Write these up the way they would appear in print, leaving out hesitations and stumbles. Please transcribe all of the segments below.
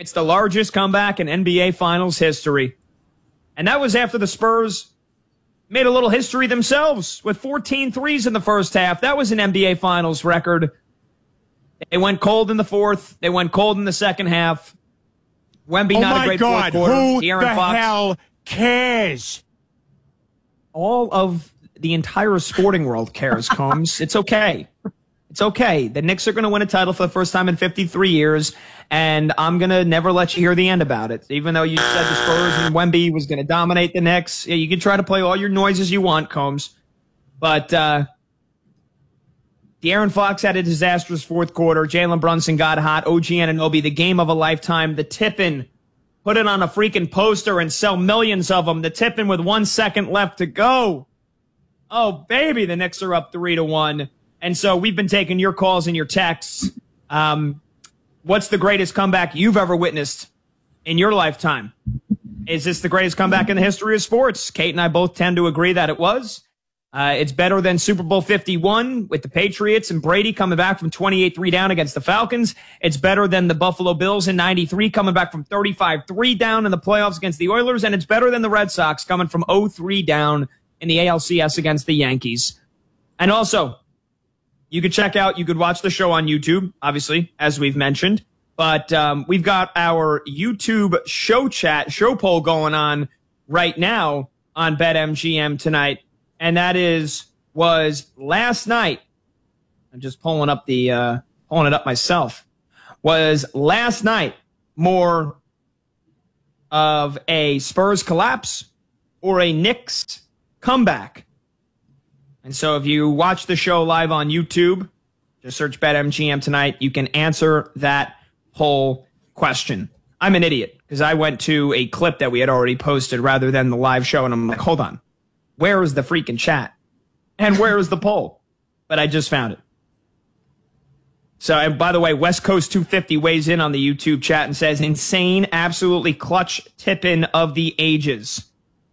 It's the largest comeback in NBA Finals history. And that was after the Spurs made a little history themselves with 14 threes in the first half. That was an NBA Finals record. They went cold in the fourth. They went cold in the second half. Wemby, not a great fourth quarter. Who the hell cares? All of the entire sporting world cares, Combs. It's okay. It's okay. The Knicks are going to win a title for the first time in 53 years, and I'm going to never let you hear the end about it. Even though you said the Spurs and Wemby was going to dominate the Knicks, yeah, you can try to play all your noises you want, Combs. But De'Aaron Fox had a disastrous fourth quarter. Jalen Brunson got hot. OG Anunoby, the game of a lifetime. The Tippin, put it on a freaking poster and sell millions of them. The Tippin with 1 second left to go. Oh, baby, the Knicks are up 3-1. And so we've been taking your calls and your texts. What's the greatest comeback you've ever witnessed in your lifetime? Is this the greatest comeback in the history of sports? Kate and I both tend to agree that it was. It's better than Super Bowl 51 with the Patriots and Brady coming back from 28-3 down against the Falcons. It's better than the Buffalo Bills in 93 coming back from 35-3 down in the playoffs against the Oilers. And it's better than the Red Sox coming from 0-3 down in the ALCS against the Yankees. And also, you could watch the show on YouTube, obviously, as we've mentioned. But we've got our YouTube show poll going on right now on BetMGM tonight. And that was last night. I'm just pulling it up myself. Was last night more of a Spurs collapse or a Knicks comeback? And so if you watch the show live on YouTube, just search BetMGM tonight, you can answer that whole question. I'm an idiot because I went to a clip that we had already posted rather than the live show, and I'm like, hold on. Where is the freaking chat? And where is the poll? But I just found it. So, and by the way, West Coast 250 weighs in on the YouTube chat and says, insane, absolutely clutch tip-in of the ages.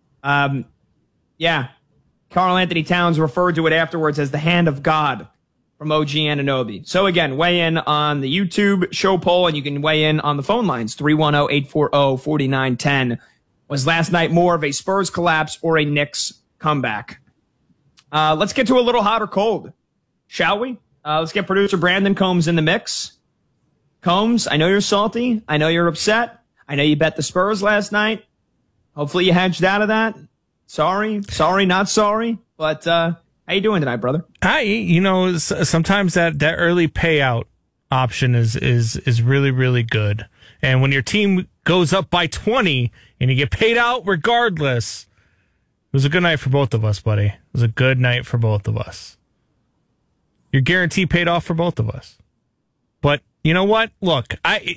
Yeah. Karl Anthony Towns referred to it afterwards as the hand of God from OG Anunoby. So again, weigh in on the YouTube show poll, and you can weigh in on the phone lines. 310-840-4910. Was last night more of a Spurs collapse or a Knicks comeback? Let's get to a little hot or cold, shall we? Let's get producer Brandon Combs in the mix. Combs, I know you're salty. I know you're upset. I know you bet the Spurs last night. Hopefully you hedged out of that. Sorry, not sorry. But how you doing tonight, brother? Sometimes that early payout option is really, really good. And when your team goes up by 20 and you get paid out regardless, it was a good night for both of us, buddy. It was a good night for both of us. Your guarantee paid off for both of us. But you know what? Look, I'm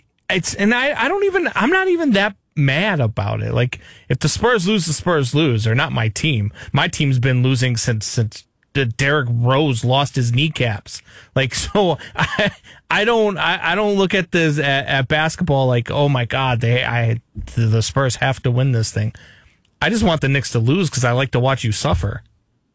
not even that mad about it. Like, if the Spurs lose, the Spurs lose. They're not my team. My team's been losing since Derrick Rose lost his kneecaps. Like, so I don't look at this at basketball like, oh my God, the Spurs have to win this thing. I just want the Knicks to lose because I like to watch you suffer.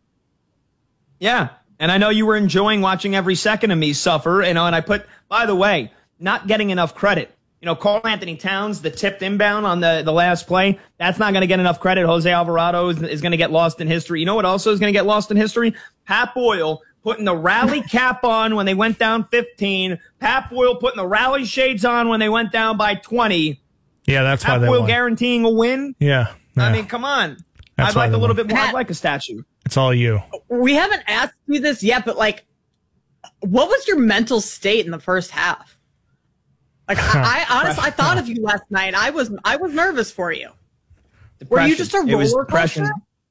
Yeah, and I know you were enjoying watching every second of me suffer. And I put, by the way, not getting enough credit. Karl Anthony Towns, the tipped inbound on the last play, that's not going to get enough credit. Jose Alvarado is going to get lost in history. You know what also is going to get lost in history? Pat Boyle putting the rally cap on when they went down 15. Pat Boyle putting the rally shades on when they went down by 20. Yeah, that's why they won. Pat won. Boyle guaranteeing a win? Yeah. I mean, come on. I'd like a little bit more. I'd like a statue. It's all you. We haven't asked you this yet, but what was your mental state in the first half? I honestly, I thought of you last night. I was nervous for you. Depression. Were you just a roller coaster?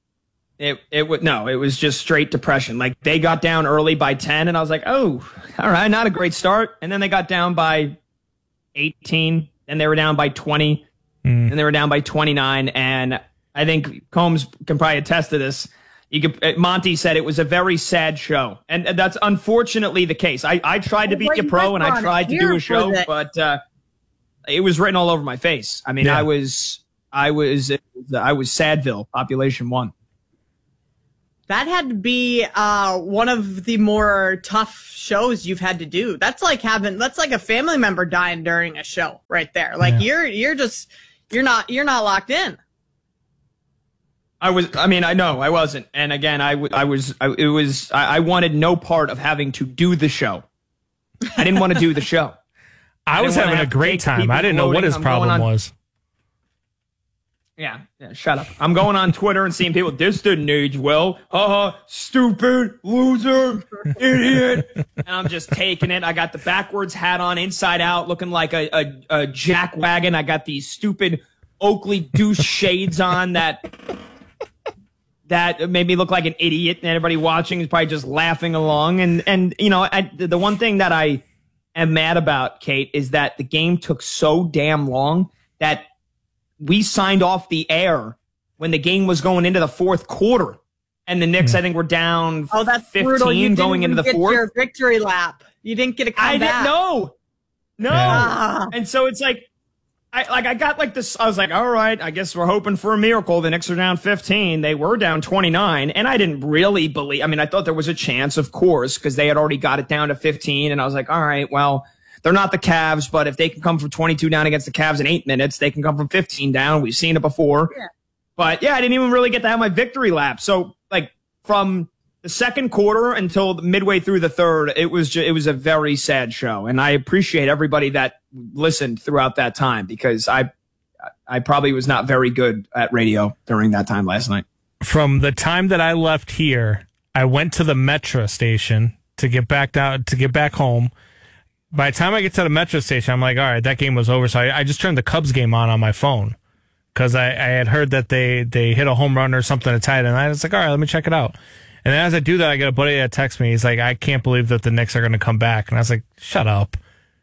It was just straight depression. Like, they got down early by 10, and I was like, oh, all right, not a great start. And then they got down by 18, and they were down by 20, and they were down by 29. And I think Combs can probably attest to this. Monty said it was a very sad show, and that's unfortunately the case. I tried to beat you pro, and I tried to do a show, but it was written all over my face. I mean, yeah. I was Sadville, population 1. That had to be one of the more tough shows you've had to do. That's like a family member dying during a show right there. Like you're not locked in. I know I wasn't. And again, I wanted no part of having to do the show. I didn't want to do the show. I was having a great time. I didn't know what his problem was. Yeah, shut up. I'm going on Twitter and seeing people, this didn't age well. Stupid, loser, idiot. And I'm just taking it. I got the backwards hat on, inside out, looking like a jack wagon. I got these stupid Oakley douche shades on that made me look like an idiot. And everybody watching is probably just laughing along. And you know, the one thing that I am mad about, Kate, is that the game took so damn long that we signed off the air when the game was going into the fourth quarter. And the Knicks, I think, were down 15 going into the fourth. Your victory lap. You didn't get a comeback. I didn't. No. Yeah. And so it's like, I got like this. I was like, all right, I guess we're hoping for a miracle. The Knicks are down 15. They were down 29. And I didn't really believe, I thought there was a chance, of course, because they had already got it down to 15. And I was like, all right, well, they're not the Cavs, but if they can come from 22 down against the Cavs in 8 minutes, they can come from 15 down. We've seen it before. Yeah. But yeah, I didn't even really get to have my victory lap. So like from the second quarter until midway through the third, it was a very sad show. And I appreciate everybody that listened throughout that time, because I probably was not very good at radio during that time last night. From the time that I left here, I went to the Metro station to get back home. By the time I get to the Metro station, I'm like, all right, that game was over. So I just turned the Cubs game on my phone, because I had heard that they hit a home run or something to tie it. And I was like, all right, let me check it out. And then as I do that, I get a buddy that texts me. He's like, I can't believe that the Knicks are going to come back. And I was like, shut up.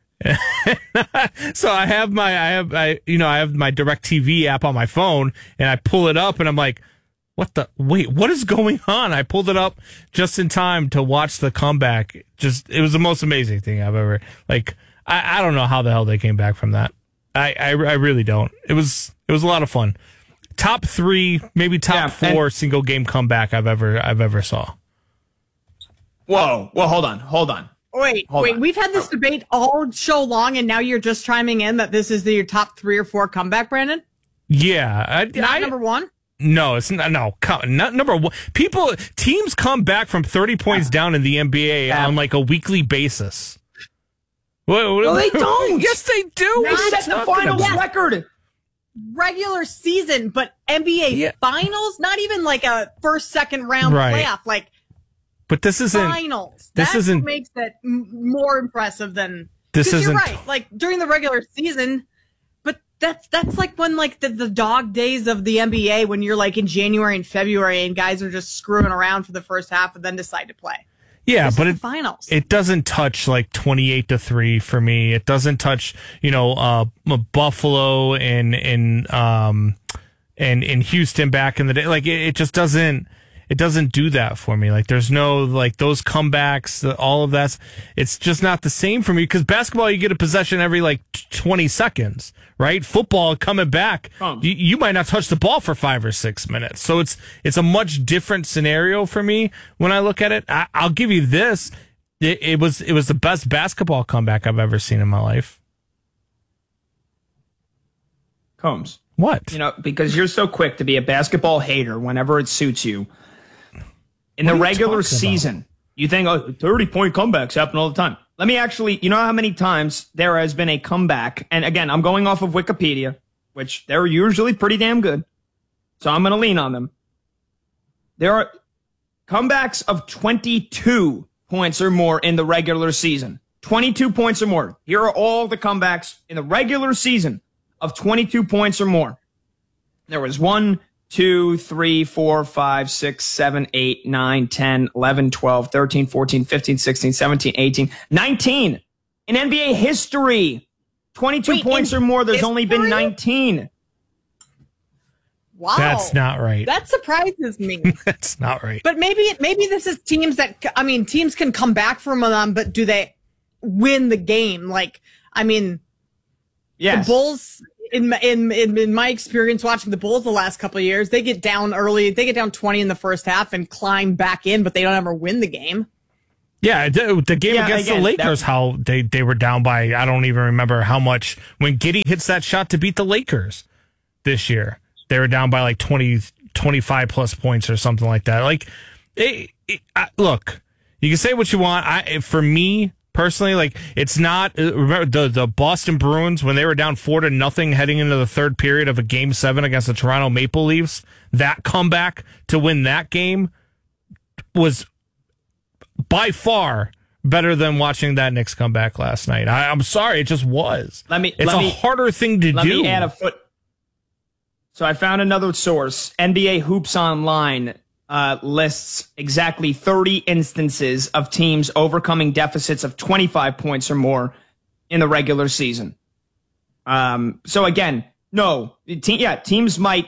So I have my DirecTV app on my phone, and I pull it up and I'm like, what is going on? I pulled it up just in time to watch the comeback. It was the most amazing thing I've ever, I don't know how the hell they came back from that. I really don't. It was a lot of fun. Top 3, maybe top 4 single game comeback I've ever saw. Whoa. Well, hold on. Wait. We've had this debate all show long, and now you're just chiming in that this is your top 3 or 4 comeback, Brandon? Yeah. Not number 1? No, it's not. No, not number 1. Teams come back from 30 points down in the NBA on like a weekly basis. Well, they don't. Yes, they do. They set the finals record. Regular season, but NBA finals, not even like a first, second round playoff. But this isn't finals. That's what makes it more impressive than. You're right. Like during the regular season. That's like when the dog days of the NBA, when you're like in January and February and guys are just screwing around for the first half and then decide to play. Yeah, this but finals. It doesn't touch like 28-3 for me. It doesn't touch Buffalo and Houston back in the day. Like it just doesn't. It doesn't do that for me. Like there's no those comebacks, all of that. It's just not the same for me, because basketball, you get a possession every 20 seconds, right? Football coming back, you might not touch the ball for 5 or 6 minutes. So it's a much different scenario for me when I look at it. I'll give you this: it was the best basketball comeback I've ever seen in my life. Combs, what? Because you're so quick to be a basketball hater whenever it suits you. In the regular season, you think, 30-point comebacks happen all the time. Let me actually, you know how many times there has been a comeback? And again, I'm going off of Wikipedia, which they're usually pretty damn good. So I'm going to lean on them. There are comebacks of 22 points or more in the regular season. 22 points or more. Here are all the comebacks in the regular season of 22 points or more. There was 1, 2, 3, 4, 5, 6, 7, 8, 9, 10, 11, 12, 13, 14, 15, 16, 17, 18, 19. In NBA history, 22 points or more, there's only been 19. Wow. That's not right. That surprises me. That's not right. But maybe this is teams teams can come back from them, but do they win the game? Yes. The Bulls in my experience watching the Bulls the last couple of years, they get down early. They get down 20 in the first half and climb back in, but they don't ever win the game. Yeah, the game against the Lakers, how they were down by, I don't even remember how much. When Giddey hits that shot to beat the Lakers this year, they were down by like 20, 25 plus points or something like that. Like, look, you can say what you want. For me personally, like, it's not. Remember the Boston Bruins when they were down 4-0 heading into the third period of a Game 7 against the Toronto Maple Leafs. That comeback to win that game was by far better than watching that Knicks comeback last night. I'm sorry, it just was. It's a harder thing to do. Let me add a foot. So I found another source. NBA Hoops Online lists exactly 30 instances of teams overcoming deficits of 25 points or more in the regular season. So again, no, teams might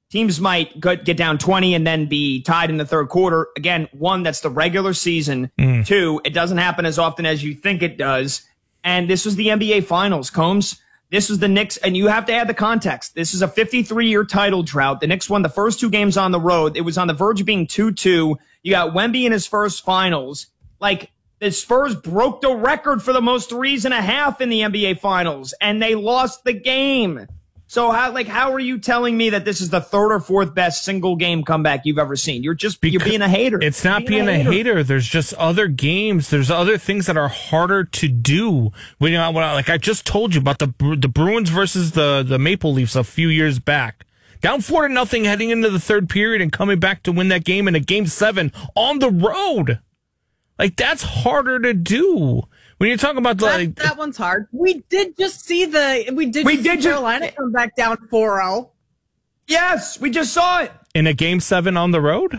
get down 20 and then be tied in the third quarter. Again, one, that's the regular season. Two, it doesn't happen as often as you think it does. And this was the NBA Finals, Combs. This was the Knicks, and you have to add the context. This is a 53-year title drought. The Knicks won the first 2 games on the road. It was on the verge of being 2-2. You got Wemby in his first finals. Like, the Spurs broke the record for the most threes and a half in the NBA Finals, and they lost the game. So how are you telling me that this is the third or fourth best single game comeback you've ever seen? You're being a hater. It's not being a hater. There's just other games. There's other things that are harder to do. Like I just told you about the Bruins versus the Maple Leafs a few years back. Down 4-0 heading into the third period and coming back to win that game in a Game 7 on the road. Like, that's harder to do. When you're talking about that one's hard. We did just see Carolina come back down 4-0. Yes, we just saw it in a Game 7 on the road.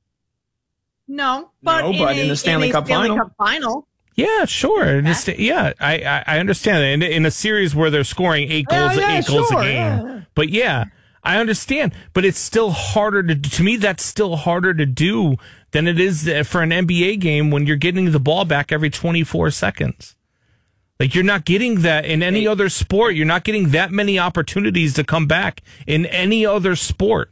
No, but in the Stanley Cup final. Yeah, sure. I understand that in a series where they're scoring 8 goals, 8 goals a game. Yeah. But yeah, I understand. But it's still harder to me. That's still harder to do than it is for an NBA game when you're getting the ball back every 24 seconds. Like, you're not getting that in any other sport. You're not getting that many opportunities to come back in any other sport.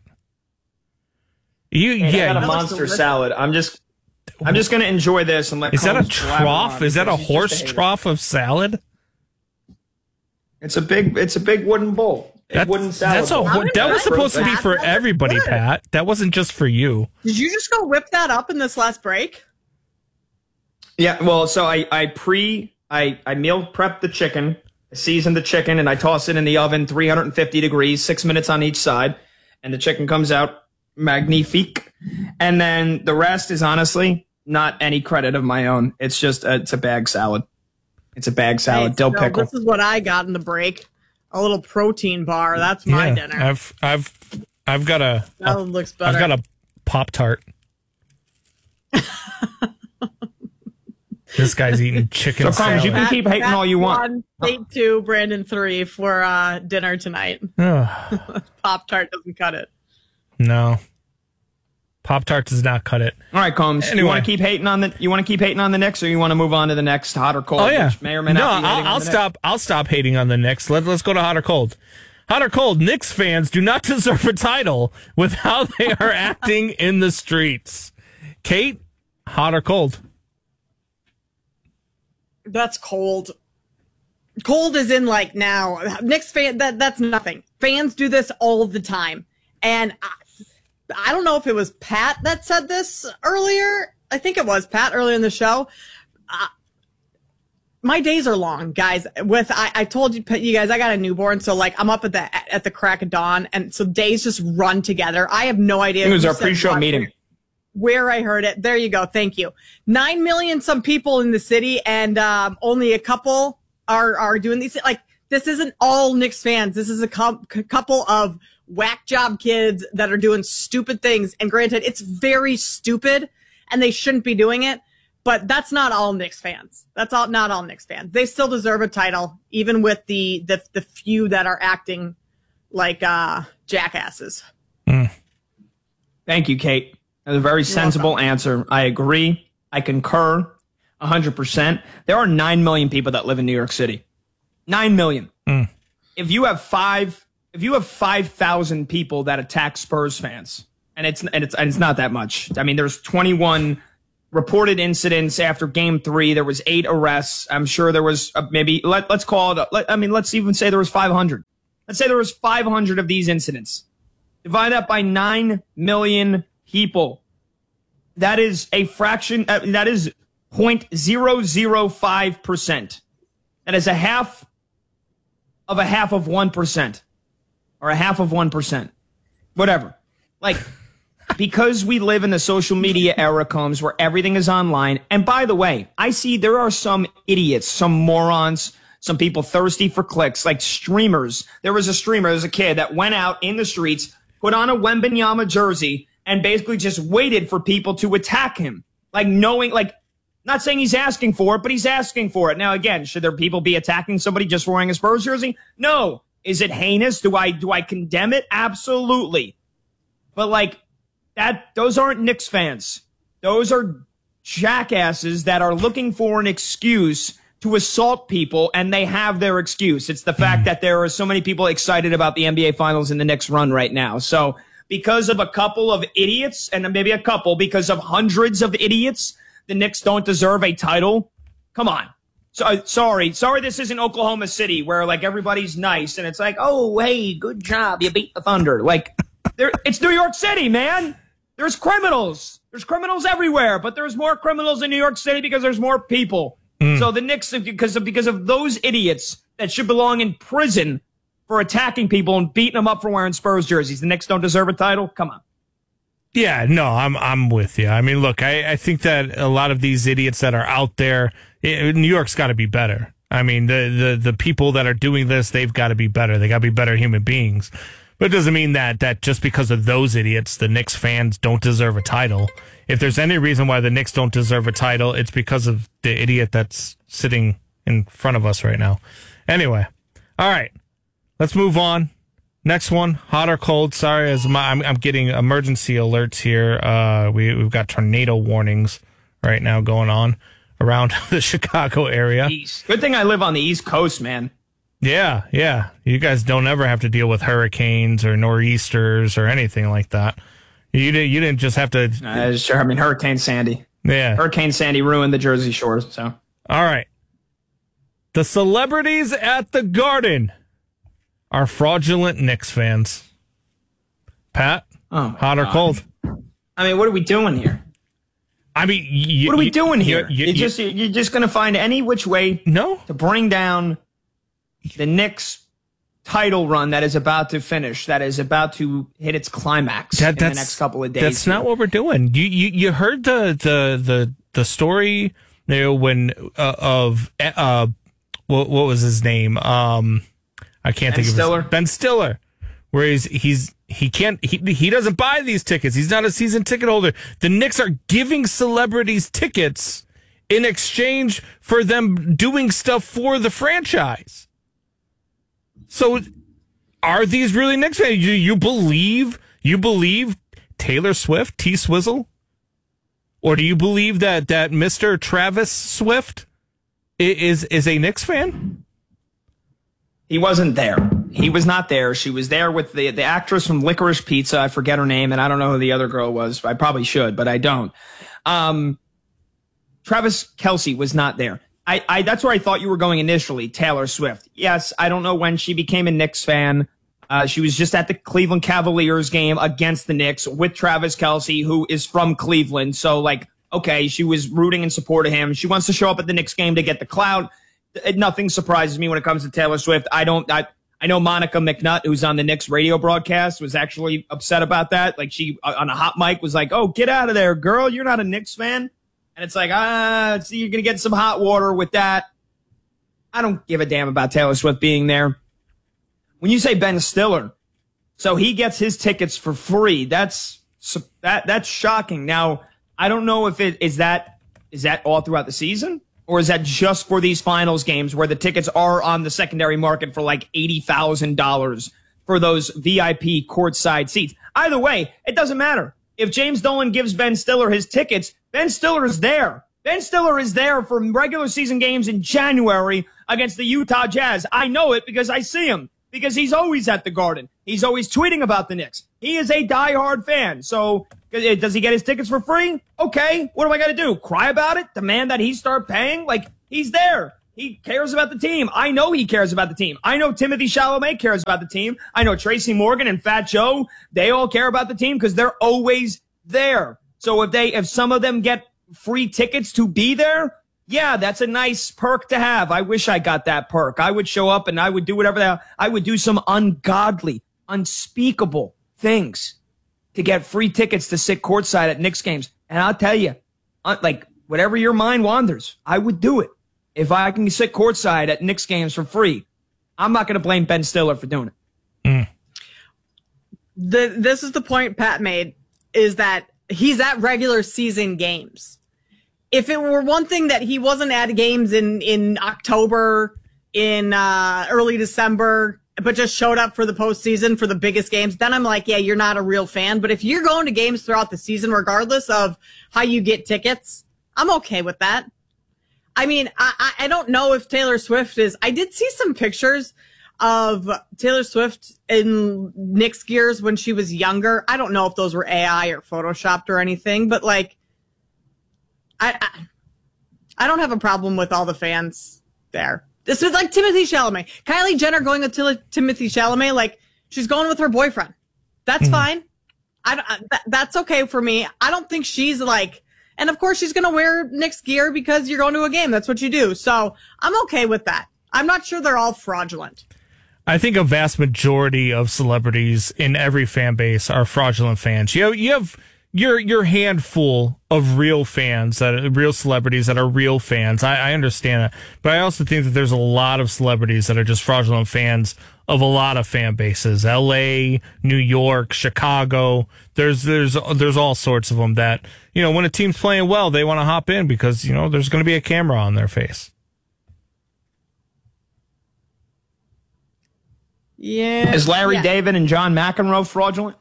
I got a monster salad. I'm just going to enjoy this and let. Is that a trough? Is that a horse trough of salad? It's a big wooden bowl. Wooden salad. That was supposed to be for everybody, Pat. That wasn't just for you. Did you just go whip that up in this last break? Yeah, well, so I meal prep the chicken, I season the chicken, and I toss it in the oven, 350 degrees, 6 minutes on each side, and the chicken comes out magnifique. And then the rest is honestly not any credit of my own. It's just it's a bag salad. It's a bag salad, dill pickle. This is what I got in the break. A little protein bar. That's my dinner. I've got a. That one looks better. I've got a Pop-Tart. This guy's eating chicken salad. You can keep hating all you want. 1, 2, Brandon 3 for dinner tonight. Pop-Tart doesn't cut it. No. Pop-Tart does not cut it. All right, Combs. Anyway. You want to keep hating on the Knicks, or you want to move on to the next hot or cold? Oh yeah. Which may or may not be I'll stop. I'll stop hating on the Knicks. Let's go to hot or cold. Hot or cold. Knicks fans do not deserve a title with how they are acting in the streets. Kate, hot or cold? That's cold. Cold is in like now. Knicks fan. That's nothing. Fans do this all the time, and I don't know if it was Pat that said this earlier. I think it was Pat earlier in the show. My days are long, guys. I told you guys, I got a newborn, so like I'm up at the crack of dawn, and so days just run together. I have no idea. It was our pre-show meeting. Where I heard it. There you go. Thank you. 9 million some people in the city, and only a couple are doing these. Like, this isn't all Knicks fans. This is a couple of whack job kids that are doing stupid things. And granted, it's very stupid and they shouldn't be doing it, but that's not all Knicks fans. Not all Knicks fans. They still deserve a title, even with the few that are acting like jackasses. Thank you, Kate. That's a very sensible answer. I agree. I concur 100%. There are 9 million people that live in New York City. 9 million. if you have 5,000 people that attack Spurs fans, and it's not that much. I mean, there's 21 reported incidents after Game 3. There was 8 arrests. I'm sure there was maybe let's call it. Let's even say there was 500. Let's say there was 500 of these incidents. Divide that by 9 million people. That is a fraction. That is 0.005%. That is a half of 1%, or a half of 1%, whatever. Like, because we live in the social media era comes where everything is online. And by the way, I see there are some idiots, some morons, some people thirsty for clicks, like streamers. There was a kid that went out in the streets, put on a Wembanyama jersey, and basically just waited for people to attack him. Like, knowing, like, not saying he's asking for it, but he's asking for it. Now, again, should there people be attacking somebody just for wearing a Spurs jersey? No. Is it heinous? Do I condemn it? Absolutely. But, like, those aren't Knicks fans. Those are jackasses that are looking for an excuse to assault people, and they have their excuse. It's the fact that there are so many people excited about the NBA Finals and the Knicks run right now. So because of a couple of idiots, and maybe a couple, because of hundreds of idiots, the Knicks don't deserve a title? Come on. So, sorry, this isn't Oklahoma City where, like, everybody's nice and it's like, oh, hey, good job, you beat the Thunder. Like, it's New York City, man. There's criminals. There's criminals everywhere, but there's more criminals in New York City because there's more people. So the Knicks, because of those idiots that should belong in prison for attacking people and beating them up for wearing Spurs jerseys, the Knicks don't deserve a title? Come on. Yeah, no, I'm with you. I mean, look, I think that a lot of these idiots that are out there, New York's got to be better. I mean, the people that are doing this, they've got to be better. They got to be better human beings. But it doesn't mean that just because of those idiots, the Knicks fans don't deserve a title. If there's any reason why the Knicks don't deserve a title, it's because of the idiot that's sitting in front of us right now. Anyway, all right, let's move on. Next one, hot or cold. Sorry, I'm getting emergency alerts here. We've got tornado warnings right now going on around the Chicago area. Good thing I live on the East Coast, man. Yeah. You guys don't ever have to deal with hurricanes or nor'easters or anything like that. You didn't just have to. Sure. I mean, Hurricane Sandy. Yeah. Hurricane Sandy ruined the Jersey Shore. So. All right. The celebrities at the Garden are fraudulent Knicks fans. Pat, hot or cold? I mean, what are we doing here? I mean, what are we doing here? You're just going to find any which way to bring down the Knicks title run that is about to finish, that is about to hit its climax in the next couple of days. That's not what we're doing. You heard the story, when what was his name? I can't think of it. Ben Stiller, where he doesn't buy these tickets. He's not a season ticket holder. The Knicks are giving celebrities tickets in exchange for them doing stuff for the franchise. So are these really Knicks fans? You believe Taylor Swift, T-Swizzle? Or do you believe that Mr. Travis Swift is a Knicks fan? He wasn't there. He was not there. She was there with the actress from Licorice Pizza. I forget her name, and I don't know who the other girl was. I probably should, but I don't. Travis Kelce was not there. That's where I thought you were going initially, Taylor Swift. Yes, I don't know when she became a Knicks fan. She was just at the Cleveland Cavaliers game against the Knicks with Travis Kelce, who is from Cleveland. So, like, okay, she was rooting in support of him. She wants to show up at the Knicks game to get the clout. Nothing surprises me when it comes to Taylor Swift. I know Monica McNutt, who's on the Knicks radio broadcast, was actually upset about that. Like, she, on a hot mic, was like, oh, get out of there, girl. You're not a Knicks fan. And it's like, see, you're going to get some hot water with that. I don't give a damn about Taylor Swift being there. When you say Ben Stiller, so he gets his tickets for free. That's shocking. Now, I don't know if is that all throughout the season, or is that just for these finals games where the tickets are on the secondary market for like $80,000 for those VIP courtside seats? Either way, it doesn't matter. If James Dolan gives Ben Stiller his tickets, Ben Stiller is there. Ben Stiller is there for regular season games in January against the Utah Jazz. I know it because I see him. because he's always at the Garden. He's always tweeting about the Knicks. He is a diehard fan. So does he get his tickets for free? Okay. What do I got to do? Cry about it? Demand that he start paying? Like, he's there. He cares about the team. I know he cares about the team. I know Timothy Chalamet cares about the team. I know Tracy Morgan and Fat Joe, they all care about the team because they're always there. So if some of them get free tickets to be there, yeah, that's a nice perk to have. I wish I got that perk. I would show up and I would do whatever the hell. I would do some ungodly, unspeakable things to get free tickets to sit courtside at Knicks games. And I'll tell you, like, whatever your mind wanders, I would do it. If I can sit courtside at Knicks games for free, I'm not going to blame Ben Stiller for doing it. This is the point Pat made, is that he's at regular season games. If it were one thing that he wasn't at games in October, in early December, but just showed up for the postseason for the biggest games, then I'm like, yeah, you're not a real fan. But if you're going to games throughout the season, regardless of how you get tickets, I'm okay with that. I mean, I don't know if Taylor Swift is. I did see some pictures of Taylor Swift in Knicks gears when she was younger. I don't know if those were AI or photoshopped or anything, but like, I don't have a problem with all the fans there. This is like Timothy Chalamet. Kylie Jenner going with Timothy Chalamet, like, she's going with her boyfriend. That's fine. That's okay for me. I don't think she's like, and of course she's going to wear Knicks gear because you're going to a game. That's what you do. So I'm okay with that. I'm not sure they're all fraudulent. I think a vast majority of celebrities in every fan base are fraudulent fans. You have your handful of real fans, real celebrities that are real fans. I understand that, but I also think that there's a lot of celebrities that are just fraudulent fans of a lot of fan bases. L.A., New York, Chicago. There's all sorts of them that, when a team's playing well, they want to hop in because there's going to be a camera on their face. Yeah. Is Larry David and John McEnroe fraudulent?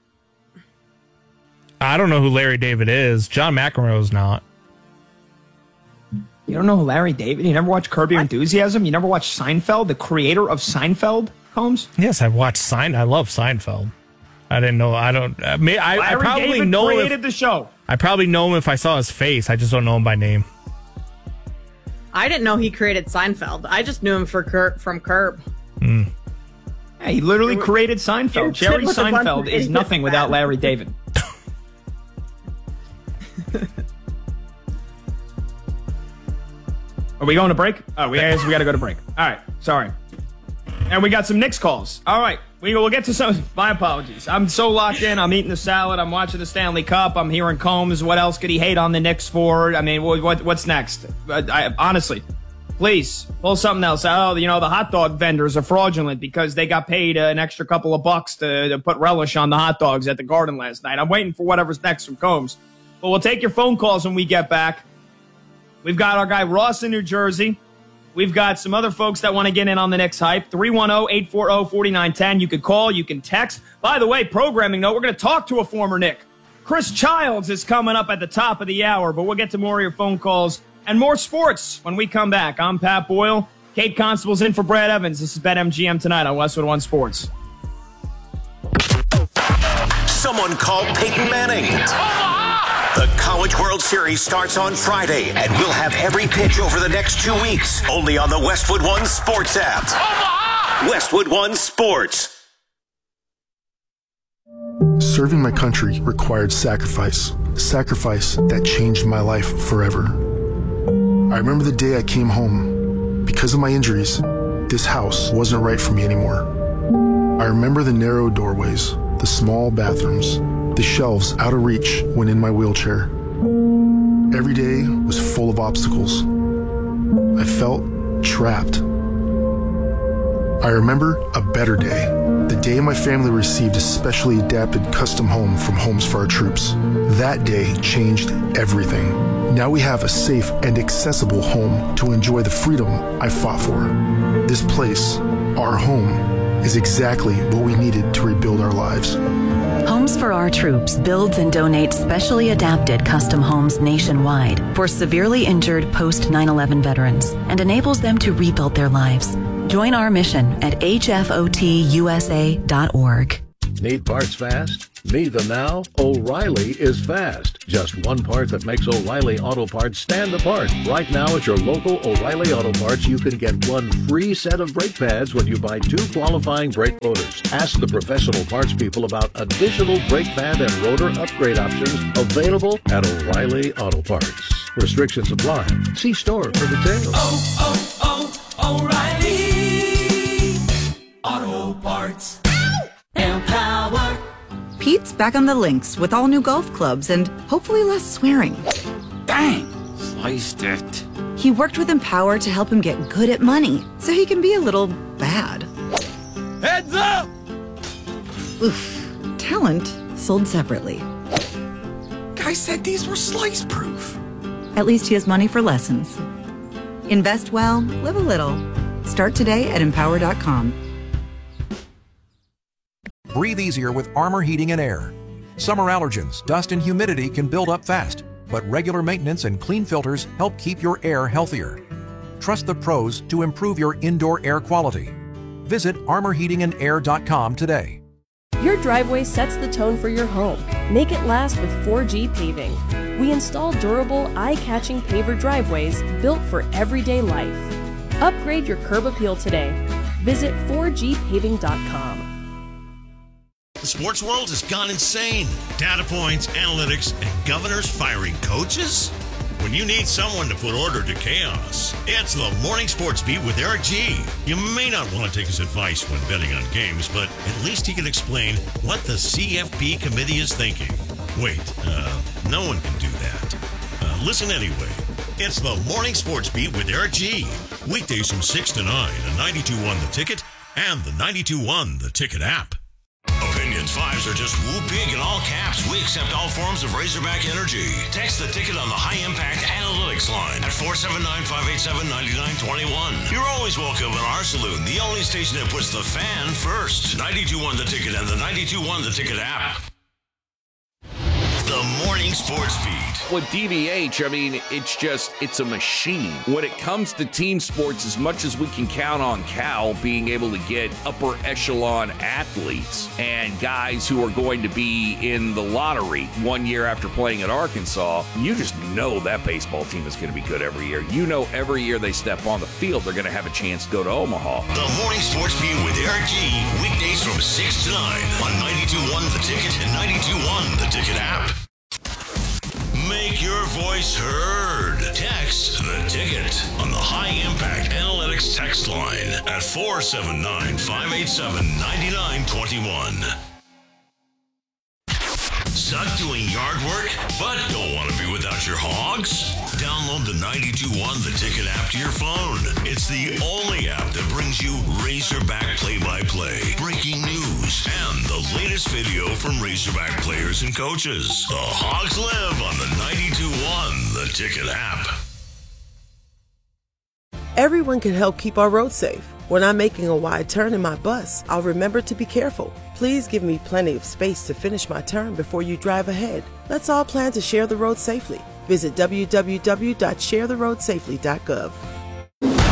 I don't know who Larry David is. John McEnroe's not. You don't know who Larry David? You never watched Curb Your Enthusiasm? You never watched Seinfeld, the creator of Seinfeld, Combs? Yes, I've watched Seinfeld. I love Seinfeld. I didn't know. I probably David know created the show. I probably know him if I saw his face. I just don't know him by name. I didn't know he created Seinfeld. I just knew him from Curb. Yeah, he literally created Seinfeld. Jerry Seinfeld is nothing without Larry David. Are we going to break? Oh, we got to go to break. All right, sorry. And we got some Knicks calls. All right, we'll get to some. My apologies. I'm so locked in. I'm eating the salad. I'm watching the Stanley Cup. I'm hearing Combs. What else could he hate on the Knicks for? I mean, what's next? Honestly, please pull something else. Oh, the hot dog vendors are fraudulent because they got paid an extra couple of bucks to put relish on the hot dogs at the Garden last night. I'm waiting for whatever's next from Combs. But we'll take your phone calls when we get back. We've got our guy Ross in New Jersey. We've got some other folks that want to get in on the Knicks hype. 310-840-4910. You can call. You can text. By the way, programming note, we're going to talk to a former Knick. Chris Childs is coming up at the top of the hour, but we'll get to more of your phone calls and more sports when we come back. I'm Pat Boyle. Kate Constable's in for Brad Evans. This is BetMGM tonight on Westwood One Sports. Someone called Peyton Manning. The College World Series starts on Friday, and we'll have every pitch over the next 2 weeks, only on the Westwood One Sports app. Westwood One Sports. Serving my country required sacrifice that changed my life forever. I remember the day I came home. Because of my injuries, this house wasn't right for me anymore. I remember the narrow doorways, the small bathrooms, the shelves out of reach when in my wheelchair. Every day was full of obstacles. I felt trapped. I remember a better day, the day my family received a specially adapted custom home from Homes for Our Troops. That day changed everything. Now we have a safe and accessible home to enjoy the freedom I fought for. This place, our home, is exactly what we needed to rebuild our lives. Homes for Our Troops builds and donates specially adapted custom homes nationwide for severely injured post 9/11 veterans and enables them to rebuild their lives. Join our mission at hfotusa.org. Need parts fast? Need them now? O'Reilly is fast. Just one part that makes O'Reilly Auto Parts stand apart. Right now at your local O'Reilly Auto Parts, you can get one free set of brake pads when you buy 2 qualifying brake rotors. Ask the professional parts people about additional brake pad and rotor upgrade options available at O'Reilly Auto Parts. Restrictions apply. See store for details. O'Reilly Auto Parts. Empower. Pete's back on the links with all new golf clubs and hopefully less swearing. Dang, sliced it. He worked with Empower to help him get good at money so he can be a little bad. Heads up! Oof. Talent sold separately. Guy said these were slice proof. At least he has money for lessons. Invest well, live a little. Start today at empower.com. Breathe easier with Armor Heating and Air. Summer allergens, dust, and humidity can build up fast, but regular maintenance and clean filters help keep your air healthier. Trust the pros to improve your indoor air quality. Visit armorheatingandair.com today. Your driveway sets the tone for your home. Make it last with 4G Paving. We install durable, eye-catching paver driveways built for everyday life. Upgrade your curb appeal today. Visit 4gpaving.com. The sports world has gone insane. Data points, analytics, and governors firing coaches? When you need someone to put order to chaos, it's the Morning Sports Beat with Eric G. You may not want to take his advice when betting on games, but at least he can explain what the CFP committee is thinking. Wait, no one can do that. Listen anyway. It's the Morning Sports Beat with Eric G. Weekdays from 6 to 9 on 92.1 The Ticket and the 92.1 The Ticket app. Opinions 5s are just woo big in all caps. We accept all forms of Razorback energy. Text The Ticket on the High Impact Analytics line at 479-587-9921. You're always welcome in our saloon, the only station that puts the fan first. 92.1 The Ticket and the 92.1 The Ticket app. The Morning Sports Beat. With DVH, I mean, it's a machine. When it comes to team sports, as much as we can count on Cal being able to get upper echelon athletes and guys who are going to be in the lottery 1 year after playing at Arkansas, you just know that baseball team is going to be good every year. You know every year they step on the field, they're going to have a chance to go to Omaha. The Morning Sports Beat with Eric G. Weekdays from 6 to 9 on 92.1 The Ticket and 92.1 The Ticket app. Make your voice heard. Text The Ticket on the High Impact Analytics text line at 479-587-9921. Suck doing yard work, but don't want to be without your hogs? Download the 92.1 The Ticket app to your phone. It's the only app that brings you Razorback play-by-play, breaking news, and the latest video from Razorback players and coaches. The Hogs live on the 92.1 The Ticket app. Everyone can help keep our roads safe. When I'm making a wide turn in my bus, I'll remember to be careful. Please give me plenty of space to finish my turn before you drive ahead. Let's all plan to share the road safely. Visit www.sharetheroadsafely.gov.